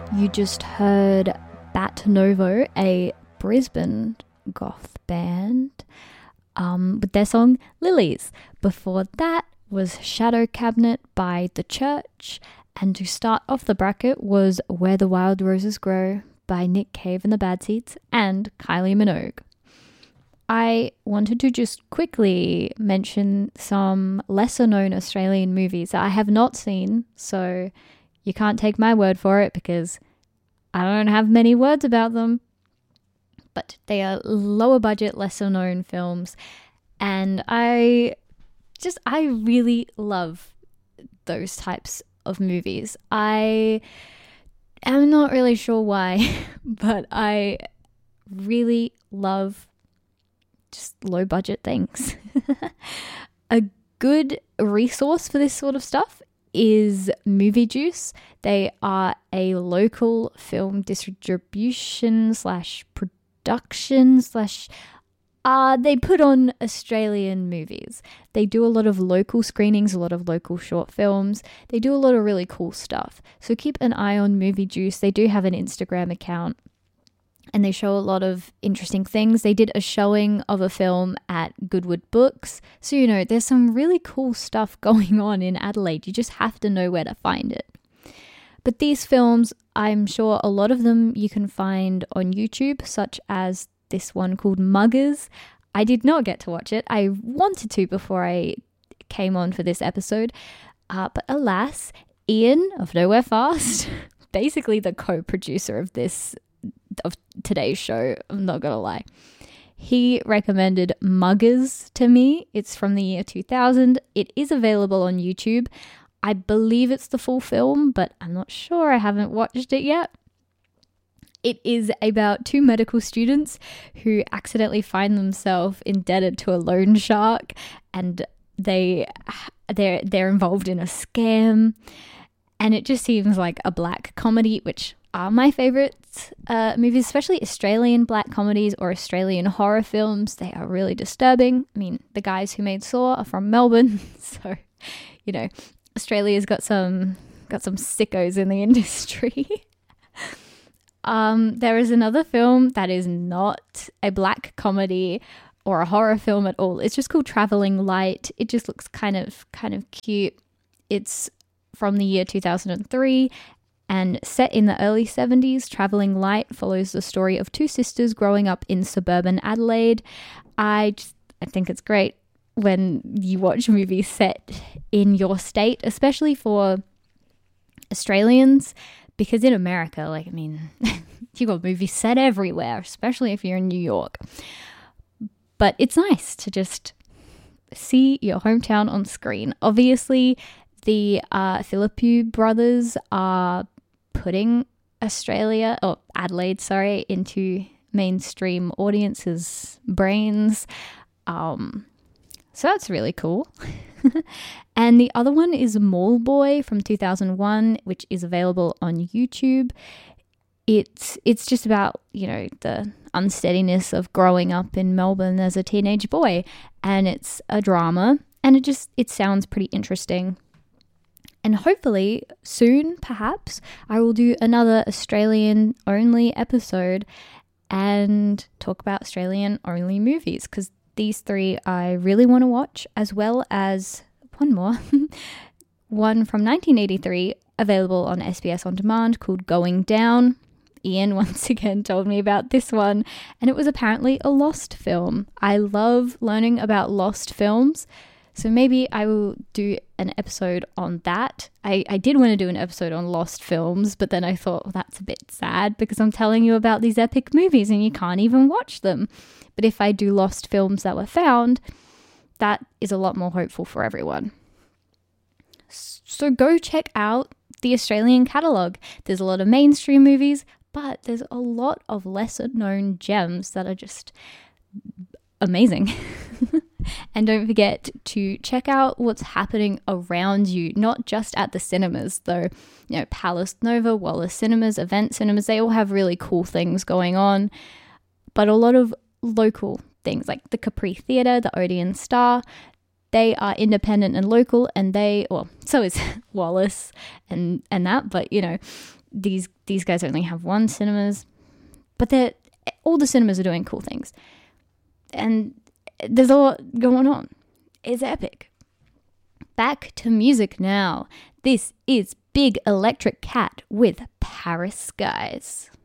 You just heard Bat Novo, a Brisbane goth band, with their song Lilies. Before that was Shadow Cabinet by The Church, and to start off the bracket was Where the Wild Roses Grow by Nick Cave and the Bad Seeds and Kylie Minogue. I wanted to just quickly mention some lesser known Australian movies that I have not seen, so you can't take my word for it because I don't have many words about them. But they are lower budget, lesser known films, and I really love those types of movies. I am not really sure why, but I really love just low budget things. A good resource for this sort of stuff is Movie Juice. They are a local film distribution / production / they put on Australian movies. They do a lot of local screenings, a lot of local short films. They do a lot of really cool stuff. So keep an eye on Movie Juice. They do have an Instagram account and they show a lot of interesting things. They did a showing of a film at Goodwood Books. So, you know, there's some really cool stuff going on in Adelaide. You just have to know where to find it. But these films, I'm sure a lot of them you can find on YouTube, such as this one called Muggers. I did not get to watch it. I wanted to before I came on for this episode. But alas, Ian of Nowhere Fast, basically the co-producer of today's show, I'm not gonna lie, he recommended Muggers to me. It's from the year 2000. It is available on YouTube. I believe it's the full film, but I'm not sure. I haven't watched it yet. It is about two medical students who accidentally find themselves indebted to a loan shark, and they're involved in a scam, and it just seems like a black comedy, which are my favorite movies, especially Australian black comedies or Australian horror films. They are really disturbing. I mean, the guys who made Saw are from Melbourne, so you know, Australia's got some sickos in the industry. There is another film that is not a black comedy or a horror film at all. It's just called Traveling Light. It just looks kind of cute. It's from the year 2003 and set in the early 70s. Traveling Light follows the story of two sisters growing up in suburban Adelaide. I think it's great when you watch movies set in your state, especially for Australians, because in America, like, I mean, you got movies set everywhere, especially if you're in New York. But it's nice to just see your hometown on screen. Obviously, the Philippe brothers are putting Adelaide, into mainstream audiences' brains. So that's really cool. And the other one is Mall Boy from 2001, which is available on YouTube. It's just about, you know, the unsteadiness of growing up in Melbourne as a teenage boy, and it's a drama, and it sounds pretty interesting. And hopefully soon, perhaps, I will do another Australian only episode and talk about Australian only movies, because these three I really want to watch, as well as one more, one from 1983, available on SBS On Demand, called Going Down. Ian once again told me about this one, and it was apparently a lost film. I love learning about lost films, so maybe I will do an episode on that. I did want to do an episode on lost films, but then I thought, well, that's a bit sad because I'm telling you about these epic movies and you can't even watch them. But if I do lost films that were found, that is a lot more hopeful for everyone. So go check out the Australian catalogue. There's a lot of mainstream movies, but there's a lot of lesser known gems that are just amazing. And don't forget to check out what's happening around you, not just at the cinemas though. You know, Palace Nova, Wallace Cinemas, Event Cinemas, they all have really cool things going on. But a lot of local things like the Capri Theatre, the Odeon Star, they are independent and local, and so is Wallace and that, but you know, these guys only have one cinemas, but all the cinemas are doing cool things. And there's a lot going on. It's epic. Back to music now. This is Big Electric Cat with Paris Skies.